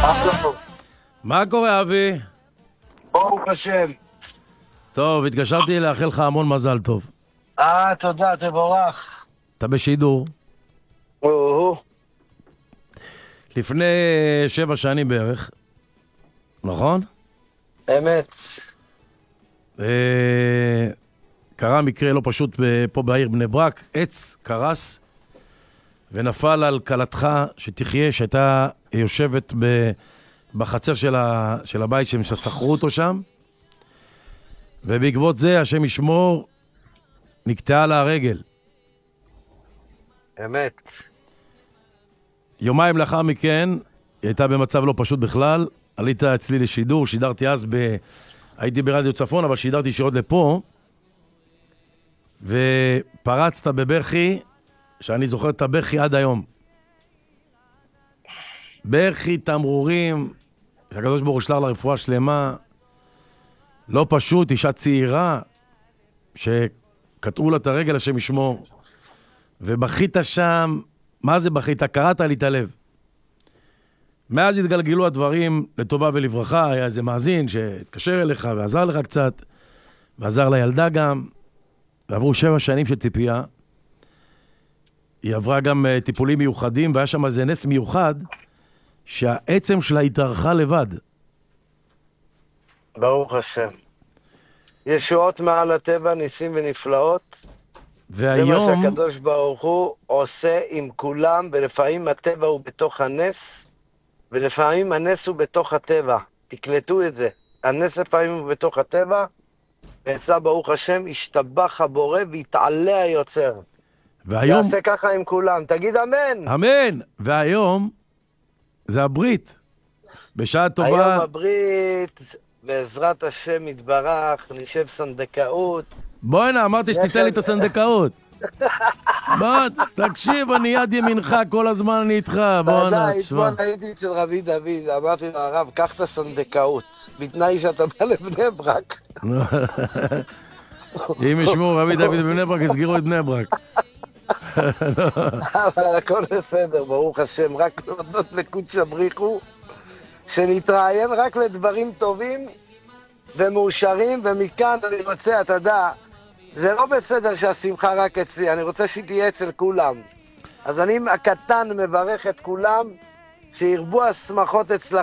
מה קורה, אבי? ברוך השם. טוב, התקשרתי לאחל לך המון מזל טוב. תודה, תבורך. אתה בשידור. או. לפני 7 שנים בערך, נכון? אמת. קרה מקרה לא פשוט פה בעיר בני ברק, עץ קרס ונפל על קלתך שתחיה, שהייתה יושבת בחצר של הבית ששכרו אותו שם, ובעקבות זה, השם ישמור, נקטעה לה הרגל. אמת. יומיים לאחר מכן, היא הייתה במצב לא פשוט בכלל, עלית אצלי לשידור, שידרתי אז הייתי ברדיו צפון, אבל שידרתי ישירות לפה, ופרצת בבכי, שאני זוכר את הבכי עד היום. בכי, תמרורים, שהקדוש ברוך הוא ישלח לרפואה שלמה, לא פשוט, אישה צעירה, שקטעו לה את הרגל, השם ישמור, ובכית שם, מה זה בכית? קראת לי את הלב. מאז התגלגלו הדברים לטובה ולברכה, היה איזה מאזין שהתקשר אליך ועזר לך קצת, ועזר לילדה גם, ועברו 7 שנים של ציפייה, היא עברה גם טיפולים מיוחדים, והיה שם איזה נס מיוחד, שהעצם שלה התארכה לבד. ברוך השם. ישועות מעל הטבע, ניסים ונפלאות. והיום... זה מה שהקדוש ברוך הוא עושה עם כולם, ולפעמים הטבע הוא בתוך הנס, ולפעמים הנס הוא בתוך הטבע. תקלטו את זה. הנס לפעמים הוא בתוך הטבע, ועשה ברוך השם, השתבח הבורא והתעלה היוצר. והיום... יעשה ככה עם כולם. תגיד אמן. אמן. והיום זה הברית. בשעה טובה... היום הברית, בעזרת השם יתברך, נשב סנדקאות. בוא הנה, אמרתי שתיתן לי את הסנדקאות. בוא, תקשיב, אני יד ימינך, כל הזמן אני איתך. בוא הנה, תשמע. אתמול הייתי אצל רבי דוד, אמרתי לו, הרב, קח את הסנדקאות, בתנאי שאתה בא לבני ברק. אם ישמעו רבי דוד בבני ברק, יסגרו את בני ברק. אבל הכל בסדר, ברוך השם, רק להודות לקודש הבריחו, שנתראיין רק לדברים טובים ומאושרים, ומכאן אני רוצה, אתה יודע, זה לא בסדר שהשמחה רק אצלי, אני רוצה שתהיה אצל כולם. אז אני הקטן מברך את כולם, שירבו השמחות אצלכם.